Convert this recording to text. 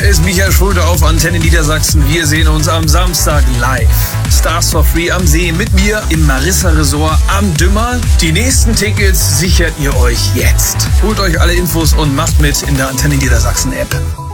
ist Michael Schulte auf Antenne Niedersachsen. Wir sehen uns am Samstag live. Stars for Free am See mit mir im Marissa Resort am Dümmer. Die nächsten Tickets sichert ihr euch jetzt. Holt euch alle Infos und macht mit in der Antenne Niedersachsen App.